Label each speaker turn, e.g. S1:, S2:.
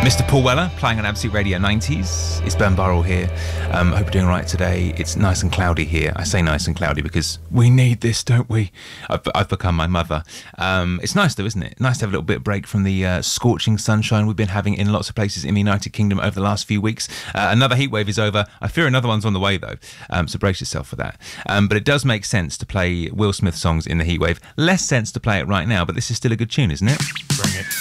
S1: Mr. Paul Weller playing on Absolute Radio 90s. It's Ben Burrell here. Hope you're doing all right today. It's nice and cloudy here. I say nice and cloudy because we need this, don't we? I've become my mother. It's nice though, isn't it? Nice to have a little bit of break from the scorching sunshine we've been having in lots of places in the United Kingdom over the last few weeks. Another heat wave is over. I fear another one's on the way though, so brace yourself for that. But it does make sense to play Will Smith songs in the heat wave. Less sense to play it right now, but this is still a good tune, isn't it?
S2: Bring it.